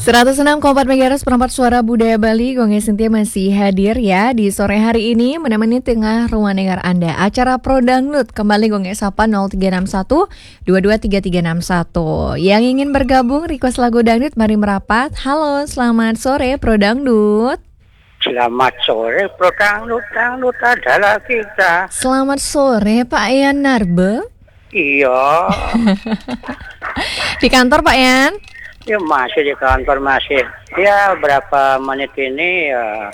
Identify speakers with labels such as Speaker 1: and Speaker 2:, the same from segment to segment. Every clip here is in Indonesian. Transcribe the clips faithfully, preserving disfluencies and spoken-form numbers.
Speaker 1: seratus enam koma empat MHz perempat suara budaya Bali. Gonge Sintia masih hadir ya di sore hari ini menemani tengah ruang dengar Anda. Acara Pro Dangdut kembali Gonge Sapa nol tiga enam satu dua dua tiga tiga enam satu. Yang ingin bergabung request lagu dangdut mari merapat. Halo, selamat sore Pro Dangdut.
Speaker 2: Selamat sore Pro Dangdut, dangdut adalah kita.
Speaker 1: Selamat sore Pak Yan Narbe.
Speaker 2: Iya.
Speaker 1: Di kantor Pak Yan?
Speaker 2: Ya masih di kantor masih. Ya berapa menit ini ya.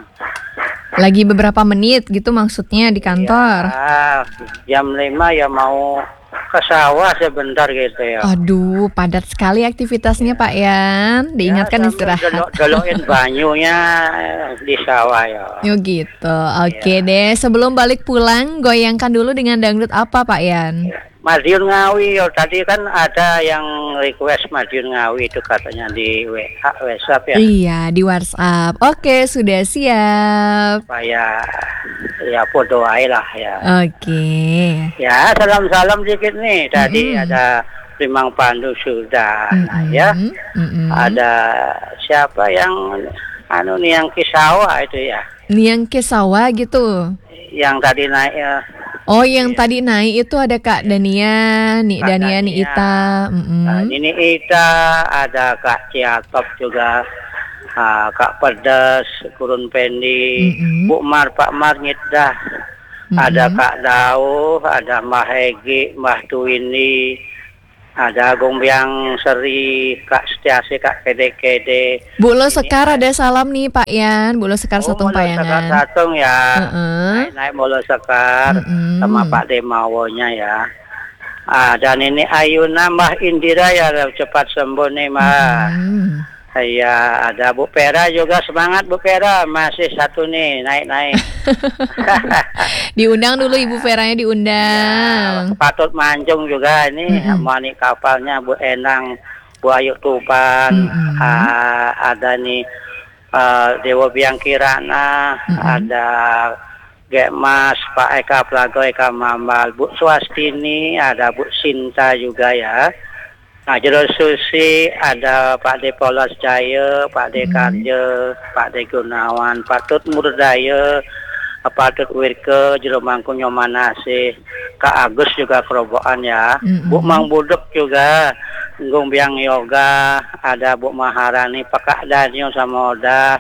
Speaker 1: Lagi beberapa menit gitu maksudnya di kantor.
Speaker 2: Ya, jam lima ya mau ke sawah sebentar gitu ya.
Speaker 1: Aduh, padat sekali aktivitasnya Pak Yan. Diingatkan
Speaker 2: ya,
Speaker 1: istirahat.
Speaker 2: Doloin banyunya di sawah ya.
Speaker 1: Yo gitu. Oke ya. Deh, sebelum balik pulang goyangkan dulu dengan dangdut apa Pak Yan?
Speaker 2: Ya. Madiun Ngawi, oh, tadi kan ada yang request Madiun Ngawi itu katanya di W A, WhatsApp ya.
Speaker 1: Iya, di WhatsApp. Oke, sudah siap.
Speaker 2: Supaya ya podo ae lah ya.
Speaker 1: Oke.
Speaker 2: Ya, salam-salam dikit nih. Tadi mm-hmm. ada Limang Pandu sudah, mm-hmm. nah, ya. Mm-hmm. Ada siapa yang anu nih yang Kisawa itu ya.
Speaker 1: Yang Kisawa gitu.
Speaker 2: Yang tadi naik ya.
Speaker 1: Oh, yang ya. Tadi naik itu ada Kak Dania, Nik Dania, Nik Ita. Mm-hmm.
Speaker 2: Nah, ini Ita, ada Kak Ciatop juga, uh, Kak Pedes, Kurun Pendi, mm-hmm. Bu Mar, Pak Mar Ngidah, mm-hmm. ada Kak Dau, ada Mbah Hegi, Mbah Tuwini, ada Gombyang Seri, Kak Setiasi, Kak Kede Kede.
Speaker 1: Bu Lo Sekar ada salam nih Pak Yan, Bu Lo Sekar
Speaker 2: oh,
Speaker 1: Satung Payangan.
Speaker 2: Sekar Satung ya,
Speaker 1: uh-uh.
Speaker 2: naik-naik Bu Lo Sekar uh-uh. sama Pak Demawonya ya. Ah, dan ini Ayuna Mbah Indira ya, cepat sembuh nih Mbah. Uh-uh. Ya, ada Bu Pera juga, semangat Bu Pera, masih satu nih, naik-naik.
Speaker 1: Diundang dulu Ibu Veranya diundang.
Speaker 2: Ya, Patut Manjung juga ini, mm-hmm. mani kapalnya Bu Enang, Bu Ayu Tuban, mm-hmm. uh, ada nih uh, Dewa Biang Kirana, mm-hmm. ada Gek Mas, Pak Eka Plago, Eka Mambal, Bu Swastini, ada Bu Sinta juga ya. Nah, Jero Susi, ada Pak De Polos Jaya, Pak De Karja, hmm. Pak De Gunawan, Pak Tut Murdaya, Pak Tut Wirke, Jero Mangkung Nyomanase, Kak Agus juga kerobokan ya, hmm. Bu Mang Buduk juga, Gombyang Yoga, ada Bu Maharani, Pak Kak Danio sama Oda,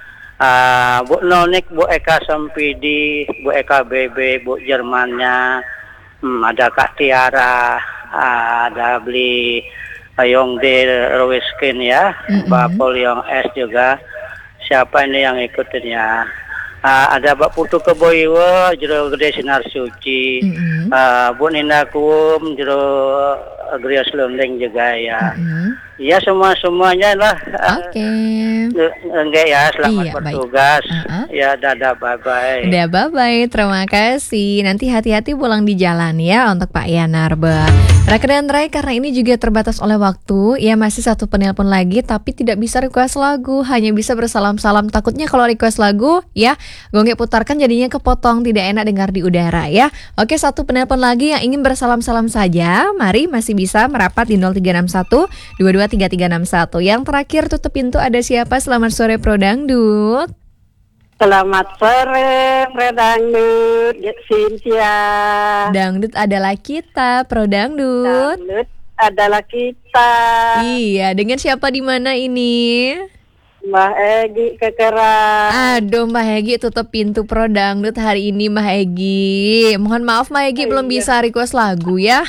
Speaker 2: uh, Bu Nonik, Bu Eka Sempidi, Bu Eka B B, Bu Jermannya, hmm, ada Kak Tiara, ada beli Yong De Rowiskin ya, mm-hmm. Bapol Yong S juga. Siapa ini yang ikutin ya? Uh, ada Mbak Putu Keboiwo, Jero Gede Sinar Suci, mm-hmm. uh, Bu Nina Kum, Jero Grias Lundeng juga ya. Mm-hmm. Ya semua-semuanya lah.
Speaker 1: Oke. Okay.
Speaker 2: Enggak ya, selamat
Speaker 1: iya,
Speaker 2: bertugas.
Speaker 1: Uh-huh.
Speaker 2: Ya, dadah, bye-bye.
Speaker 1: Dadah, bye-bye. Terima kasih. Nanti hati-hati pulang di jalan ya untuk Pak Yan Narbe. Raka dan Rai, karena ini juga terbatas oleh waktu, ya masih satu penelpon lagi tapi tidak bisa request lagu, hanya bisa bersalam-salam. Takutnya kalau request lagu ya gonge putarkan jadinya kepotong, tidak enak dengar di udara ya. Oke, satu penelpon lagi yang ingin bersalam-salam saja, mari masih bisa merapat di nol tiga enam satu dua dua tiga tiga enam satu. Yang terakhir tutup pintu ada siapa? Selamat sore Pro Dangdut.
Speaker 3: Selamat sore Pro Dangdut, Cynthia.
Speaker 1: Dangdut adalah kita, Pro Dangdut.
Speaker 3: Dangdut adalah kita.
Speaker 1: Iya, dengan siapa di mana ini?
Speaker 3: Mbah Egi Kekeran.
Speaker 1: Aduh, Mbah Egi tutup pintu Pro Dangdut hari ini, Mbah Egi. Mohon maaf Mbah Egi, oh, belum iya. bisa request lagu ya.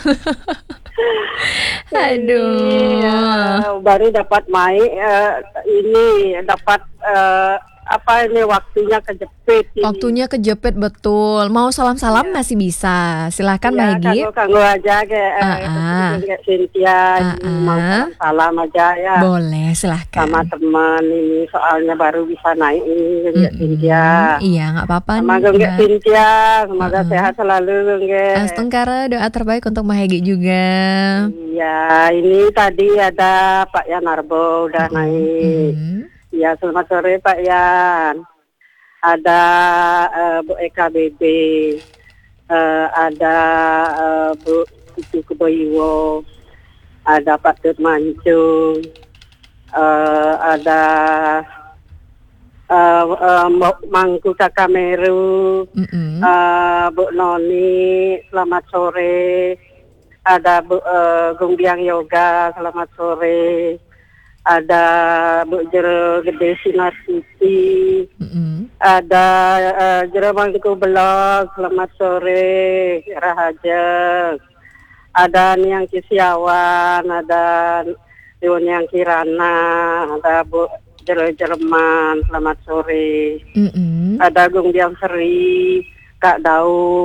Speaker 1: Aduh,
Speaker 3: iya, baru dapat main uh, ini dapat uh, apa ini waktunya kejepit. Ini.
Speaker 1: Waktunya kejepit betul. Mau salam-salam ya. Masih bisa. Silakan Mbak Egi.
Speaker 3: Ya, kanggo aja kayak uh-uh. uh, Cynthia uh-uh. mau salam aja ya.
Speaker 1: Boleh, silakan.
Speaker 3: Sama teman ini soalnya baru bisa naik ini Gengge Cynthia.
Speaker 1: Iya, nggak apa-apa.
Speaker 3: Sama Gengge Cynthia, semoga uh-uh. sehat selalu Gengge.
Speaker 1: Astungkara, doa terbaik untuk Mbak Egi juga.
Speaker 3: Iya, ini tadi ada Pak Yan Narbo udah uh-uh. naik. Uh-uh. Ya, selamat sore Pak Yan. Ada uh, Bu Eka B B, uh, ada uh, Bu Putu Keboiwo, ada Pak Tut Mancung, eh, ada eh, eh, Mbok Mangkuta Kameru,
Speaker 1: Mm-mm.
Speaker 3: eh, Bu Noni, selamat sore. Ada Bu eh, Gungbiang Yoga, selamat sore. Ada Bu Jero Gede Sinar Siti.
Speaker 1: Mm-mm.
Speaker 3: Ada uh, Jeremangku Belok, selamat sore, Rahaja. Ada Niang Kisiawan, ada Dewan Yang Kirana, ada Bu Jero Jerman, selamat sore.
Speaker 1: Mm-mm.
Speaker 3: Ada Gung Diang Seri, Kak Daud.